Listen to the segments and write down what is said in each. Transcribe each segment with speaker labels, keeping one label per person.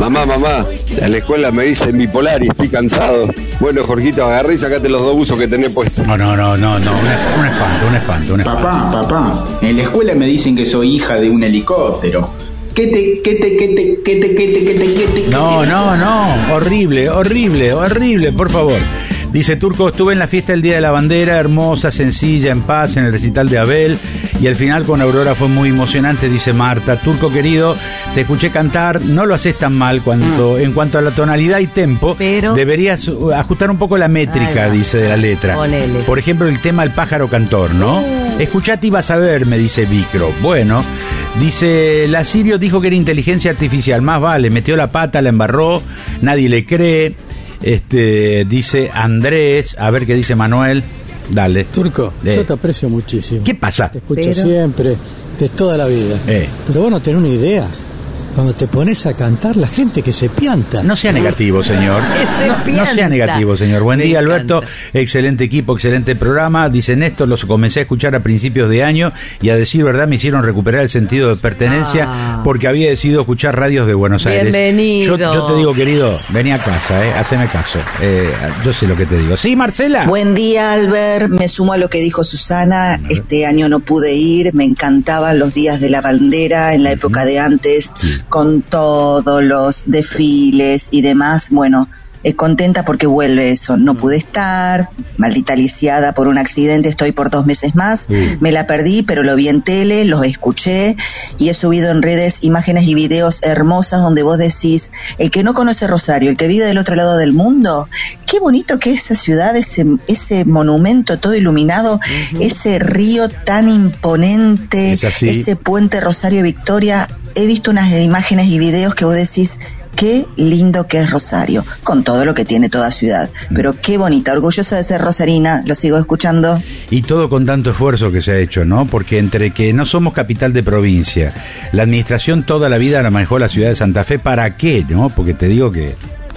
Speaker 1: Mamá, a la escuela me dicen bipolar y estoy cansado. Bueno, Jorgito, agarré y sacate los 2 buzos que tenés puestos.
Speaker 2: No, un espanto.
Speaker 3: Papá, en la escuela me dicen que soy hija de un helicóptero.
Speaker 2: No, horrible, por favor. Dice Turco, estuve en la fiesta del Día de la Bandera, hermosa, sencilla, en paz, en el recital de Abel, y el final con Aurora fue muy emocionante, dice Marta. Turco querido, te escuché cantar, no lo haces tan mal en cuanto a la tonalidad y tempo, pero deberías ajustar un poco la métrica, dice, de la letra. Ponele. Por ejemplo, el tema El pájaro cantor, ¿no? Escuchate y vas a ver, me dice Vicro. Bueno, dice, la Sirio dijo que era inteligencia artificial, más vale, metió la pata, la embarró, nadie le cree. Dice Andrés, a ver qué dice Manuel. Dale.
Speaker 4: Turco, yo te aprecio muchísimo.
Speaker 2: ¿Qué pasa?
Speaker 4: Te escucho siempre, de toda la vida. Pero vos no tenés una idea. Cuando te pones a cantar, la gente que se pianta.
Speaker 2: No sea negativo, señor. No sea negativo, señor. Buen día, Alberto. Excelente equipo, excelente programa. Dice Néstor, los comencé a escuchar a principios de año y a decir verdad me hicieron recuperar el sentido de pertenencia porque había decidido escuchar radios de Buenos Aires.
Speaker 5: Bienvenido.
Speaker 2: Yo te digo, querido, vení a casa, haceme caso. Yo sé lo que te digo. Sí, Marcela.
Speaker 6: Buen día, Albert. Me sumo a lo que dijo Susana. Este año no pude ir. Me encantaban los días de la bandera en la época de antes. Sí. Con todos los desfiles y demás, bueno, contenta porque vuelve eso. No pude estar, maldita lisiada por un accidente, estoy por 2 meses más, me la perdí, pero lo vi en tele, los escuché y he subido en redes imágenes y videos hermosas donde vos decís, el que no conoce Rosario, el que vive del otro lado del mundo, qué bonito que es esa ciudad, ese monumento todo iluminado, ese río tan imponente, ese puente Rosario Victoria. He visto unas imágenes y videos que vos decís, qué lindo que es Rosario, con todo lo que tiene toda ciudad, pero qué bonita, orgullosa de ser rosarina, lo sigo escuchando.
Speaker 2: Y todo con tanto esfuerzo que se ha hecho, ¿no? Porque entre que no somos capital de provincia, la administración toda la vida la manejó la ciudad de Santa Fe, ¿para qué, no? Porque te digo que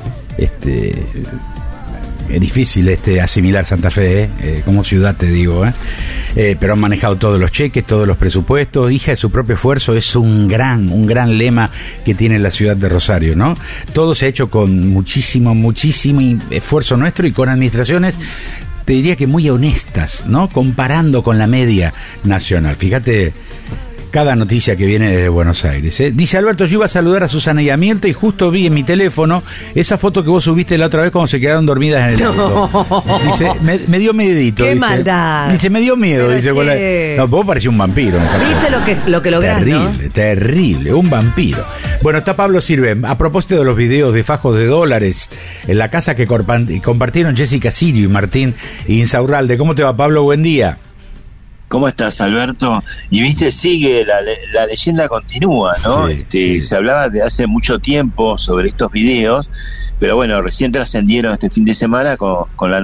Speaker 2: es difícil asimilar Santa Fe, como ciudad te digo, pero han manejado todos los cheques, todos los presupuestos, hija de su propio esfuerzo, es un gran lema que tiene la ciudad de Rosario, ¿no? Todo se ha hecho con muchísimo esfuerzo nuestro y con administraciones, te diría que muy honestas, ¿no? Comparando con la media nacional. Fíjate cada noticia que viene desde Buenos Aires. Dice Alberto, yo iba a saludar a Susana y a Mirta y justo vi en mi teléfono esa foto que vos subiste la otra vez cuando se quedaron dormidas en el auto. Dice, me dio miedito.
Speaker 5: ¡Qué
Speaker 2: dice,
Speaker 5: maldad!
Speaker 2: Dice, me dio miedo. Pero dice, no, vos parecía un vampiro.
Speaker 5: ¿Viste lo que lográs,
Speaker 2: Terrible, un vampiro. Bueno, está Pablo Sirve. A propósito de los videos de fajos de dólares en la casa que compartieron Jessica Sirio y Martín Insaurralde. ¿Cómo te va, Pablo? Buen día.
Speaker 7: ¿Cómo estás, Alberto? Y viste, sigue, la leyenda continúa, ¿no? Se hablaba de hace mucho tiempo sobre estos videos, pero bueno, recién trascendieron este fin de semana con la